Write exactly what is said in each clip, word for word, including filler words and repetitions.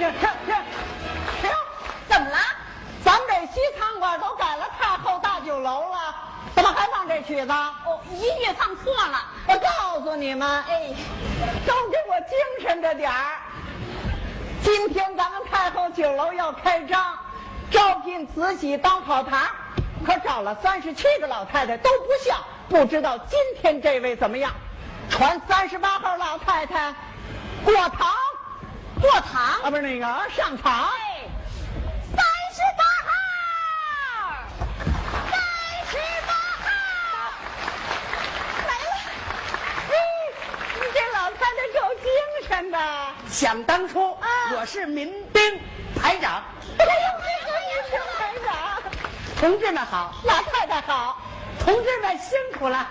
停停停停！ 怎么了？ 咱们这西餐馆都改了太后大酒楼了，怎么还放这曲子？ 哦，音乐放错了。 我告诉你们， 哎， 都给我精神着点儿。今天咱们太后酒楼要开张，招聘慈禧当跑堂，可找了三十七个老太太都不像，不知道今天这位怎么样？传三十八号老太太过堂， 过堂啊，不是那个上场。 哎，三十八号，三十八号，来了。 哎，你这老太太够精神的。 想当初， 啊我是民兵排长。 哎呦，这个民兵排长， 同志们好， 老太太好。 同志们辛苦了。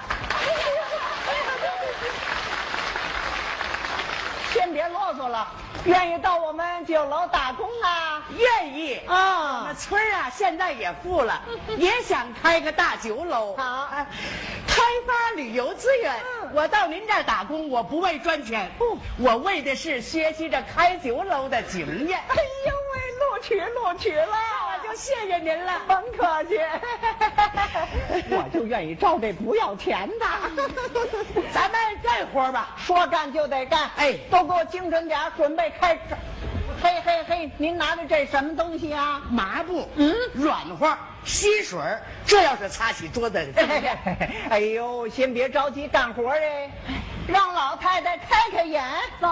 先别啰嗦了，愿意到我们酒楼打工啊？ 愿意啊那村儿啊，现在也富了，也想开个大酒楼。 好哎开发旅游资源。 嗯我到您这儿打工，我不为赚钱， 不我为的是学习着开酒楼的经验。 哎呦喂，录取录取了， 我就谢谢您了。 甭客气，我就愿意招这不要钱的。 咱们干活吧。 说干就得干， 哎都给我精神点儿，准备开张。嘿嘿嘿，您拿的这什么东西啊？ 麻布，嗯，软和，吸水儿，这要是擦起桌子， 哎呦，先别着急干活哎，让老太太开开眼， 走，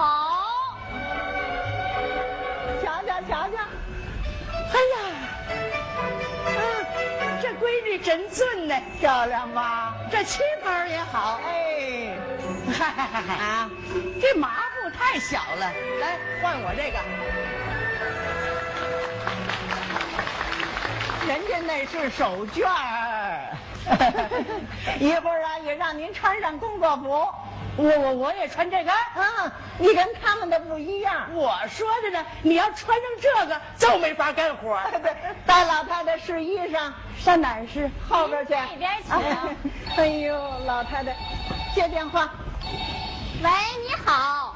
瞧瞧瞧瞧。 哎呀，啊，这闺女真俊呢， 漂亮吧？ 这旗袍也好。 哎， 嗨嗨嗨嗨啊， 这麻布太小了，来换我这个。 人家那是手绢儿，一会儿啊也让您穿上工作服。 我我我也穿这个。 嗯，你跟他们的不一样。 我说着呢，你要穿上这个就没法干活。 对，带老太太试衣裳，上哪儿试？后边去。 那边去啊哎呦，老太太，接电话。 喂，你好。